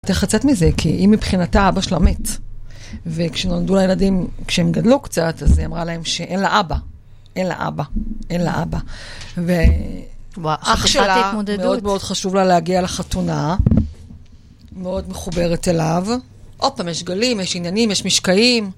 איך לצאת מזה, כי היא מבחינתה אבא שלה מת. וכשנולדו לילדים, כשהם גדלו קצת, אז היא אמרה להם שאין לה אבא. אין לה אבא. אין לה אבא. ואח שלה, מאוד מאוד חשוב לה להגיע לחתונה, מאוד מחוברת אליו. עוד פעם, יש גלים, יש עניינים, יש משקעים,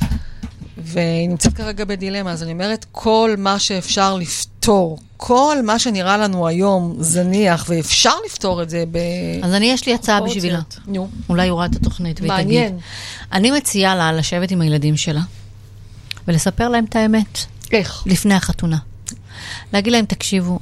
והיא נמצאת כרגע בדילמה. אז אני אומרת, כל מה שאפשר לפתור, כל מה שנראה לנו היום זניח, ואפשר לפתור את זה אז יש לי הצעה בשבילה. אולי הוא ראה את התוכנית והיא תגיד. מעניין. אני מציעה לה לשבת עם הילדים שלה, ולספר להם את האמת. איך? לפני החתונה. להגיד להם, תקשיבו,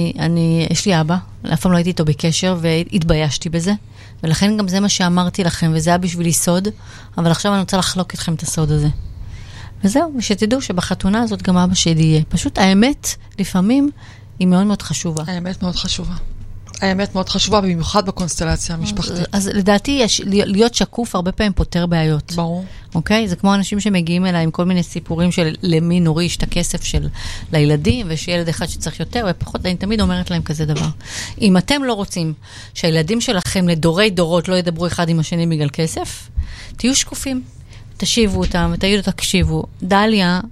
יש לי אבא, אף פעם לא הייתי איתו בקשר, והתביישתי בזה, ולכן גם זה מה שאמרתי לכם, וזה היה בשבילי סוד, אבל עכשיו אני רוצה לחלוק איתכם את הסוד הזה. וזהו, ושתדעו שבחתונה הזאת גם אבא שלי יהיה. פשוט האמת, לפעמים, היא מאוד מאוד חשובה. האמת מאוד חשובה. האמת מאוד חשובה, במיוחד בקונסטלציה המשפחתית. אז לדעתי, להיות שקוף הרבה פעמים פותר בעיות. ברור. אוקיי? זה כמו אנשים שמגיעים אליי עם כל מיני סיפורים של למי נוריש את הכסף לילדים, ויש ילד אחד שצריך יותר, ופחות, אני תמיד אומרת להם כזה דבר. אם אתם לא רוצים שהילדים שלכם לדורי דורות לא ידברו אחד עם השני בגלל כסף, תהיו שקופים. תשיבו אותם ותגידו, תקשיבו. דליה,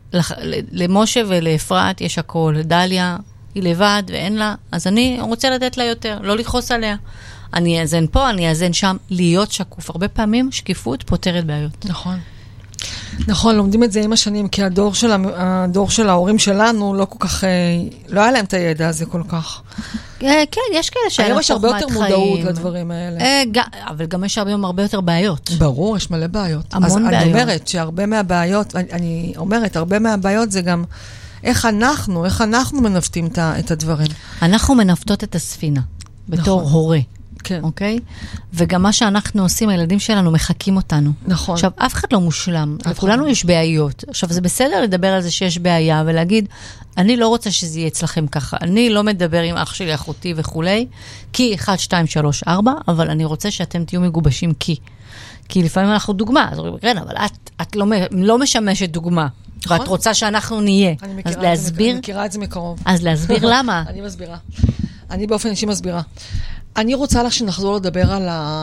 למשה ולאפרת יש הכל. דליה היא לבד ואין לה, אז אני רוצה לתת לה יותר, לא לכעוס עליה. אני אאזן פה, אני אאזן שם, להיות שקוף. הרבה פעמים שקיפות פותרת בעיות. נכון. נכון, לומדים את זה עם השנים, כי הדור של ההורים שלנו לא כל כך, לא היה להם את הידע הזה כל כך. כן, יש כאלה היום יש הרבה יותר מודעות לדברים האלה. אבל גם יש הרבה יותר בעיות. ברור, יש מלא בעיות. המון בעיות. אז אני אומרת שהרבה מהבעיות, אני אומרת, הרבה מהבעיות זה גם איך אנחנו מנווטים את הדברים. אנחנו מנווטות את הספינה, בתור הורה. כן. אוקיי? וגם מה שאנחנו עושים, הילדים שלנו מחכים אותנו. נכון. עכשיו, אף אחד לא מושלם. לכולנו יש בעיות. עכשיו, זה בסדר לדבר על זה שיש בעיה, ולהגיד, אני לא רוצה שזה יהיה אצלכם ככה. אני לא מדבר עם אח שלי, אחותי וכולי, כי 1, 2, 3, 4, אבל אני רוצה שאתם תהיו מגובשים כי לפעמים אנחנו דוגמה. אז אומרים, כן, אבל את לא משמשת דוגמה. ואת רוצה שאנחנו נהיה. אני מכירה את זה מקרוב. אז להסביר למה? אני מסבירה. אני באופן אישי מסבירה. אני רוצה לך שנחזור לדבר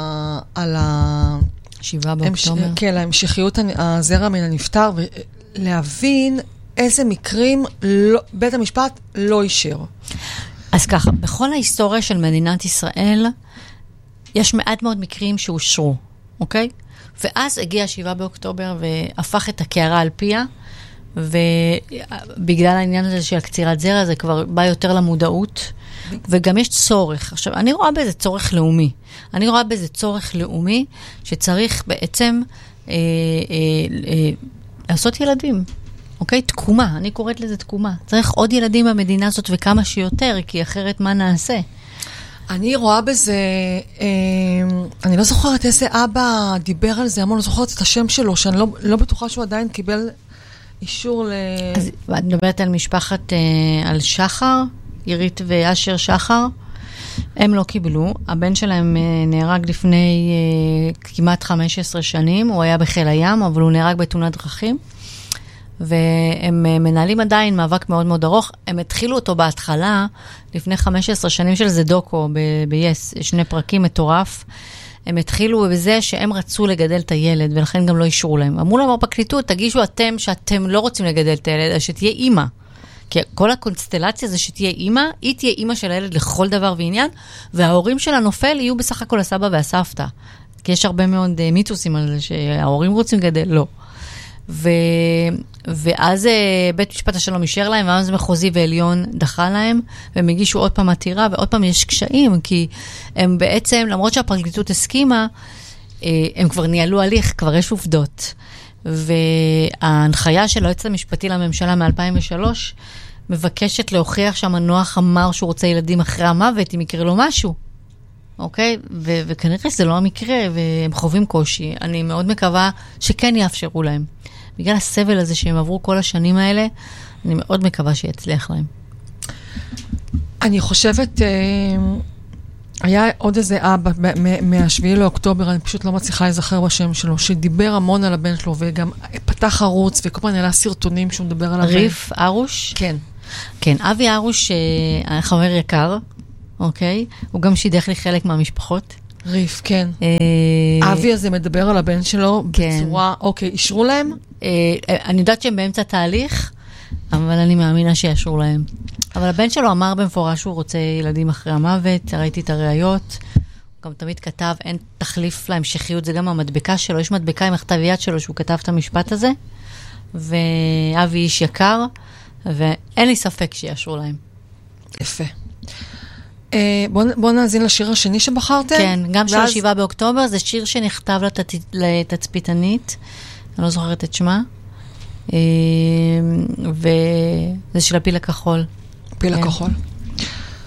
על 7 באוקטובר. כן, להמשכיות הזרע מן הנפטר, ולהבין איזה מקרים בית המשפט לא אישר. אז ככה, בכל ההיסטוריה של מדינת ישראל, יש מעט מאוד מקרים שאושרו, אוקיי? ואז הגיע 7 באוקטובר והפך את הקערה על פיה, ובגלל העניין הזה של קצירת זרע, זה כבר בא יותר למודעות, וגם יש צורך. עכשיו, אני רואה בזה צורך לאומי. אני רואה בזה צורך לאומי שצריך בעצם לעשות ילדים. אוקיי? תקומה. אני קוראת לזה תקומה. צריך עוד ילדים במדינה הזאת וכמה שיותר, כי אחרת מה נעשה? אני רואה בזה, אני לא זוכרת איזה אבא דיבר על זה, אני לא זוכרת את השם שלו, שאני לא בטוחה שהוא עדיין קיבל אישור אז את מדברת על משפחת, על שחר, עירית ואשר שחר, הם לא קיבלו, הבן שלהם נהרג לפני כמעט 15 שנים, הוא היה בחיל הים, אבל הוא נהרג בתאונת דרכים, והם מנהלים עדיין מאבק מאוד מאוד ארוך, הם התחילו אותו בהתחלה, לפני 15 שנים של זה דוקו, ב-yes, 2 פרקים מטורף, הם התחילו בזה שהם רצו לגדל את הילד, ולכן גם לא אישרו להם. אמרו להם בפרקליטות, תגישו אתם שאתם לא רוצים לגדל את הילד, אז שתהיה אימא. כי כל הקונסטלציה זה שתהיה אימא, היא תהיה אימא של הילד לכל דבר ועניין, וההורים של הנופל יהיו בסך הכל הסבא והסבתא. כי יש הרבה מאוד מיתוסים על זה שההורים רוצים לגדל, לא. ואז בית משפט השלום אישר להם, ואז מחוזי ועליון דחה להם, והם הגישו עוד פעם עתירה, ועוד פעם יש קשיים, כי הם בעצם, למרות שהפרקליטות הסכימה, הם כבר ניהלו הליך, כבר יש עובדות. וההנחיה של היועץ המשפטי לממשלה מ-2003, מבקשת להוכיח שהמנוח אמר שהוא רוצה ילדים אחרי המוות, אם יקרה לו משהו. אוקיי? וכנראה שזה לא המקרה, והם חווים קושי. אני מאוד מקווה שכן יאפשרו להם. בגלל הסבל הזה שהם עברו כל השנים האלה, אני מאוד מקווה שיצליח להם. אני חושבת, היה עוד איזה אבא מה-7 לאוקטובר, אני פשוט לא מצליחה להיזכר בשם שלו, שדיבר המון על הבן שלו, וגם פתח ערוץ, וכל פעם נעלה סרטונים שהוא מדבר על הבן. ריף ארוש? כן. כן, אבי ארוש, חבר יקר, אוקיי? הוא גם שידך לי חלק מהמשפחות. ריף, כן. אבי הזה מדבר על הבן שלו בצורה, אוקיי, אישרו להם? אני יודעת שהם באמצע תהליך, אבל אני מאמינה שישרו להם. אבל הבן שלו אמר במפורש שהוא רוצה ילדים אחרי המוות, ראיתי את הראיות, הוא גם תמיד כתב, אין תחליף להמשכיות, זה גם המדבקה שלו, יש מדבקה עם הכתב יד שלו שהוא כתב את המשפט הזה, ואבי איש יקר, ואין לי ספק שישרו להם. יפה. בואו נאזין לשיר השני שבחרתם. כן, גם של 7 באוקטובר, זה שיר שנכתב לתצפיתנית, אני לא זוכרת את שמה, וזה של הפיל הכחול. פיל הכחול.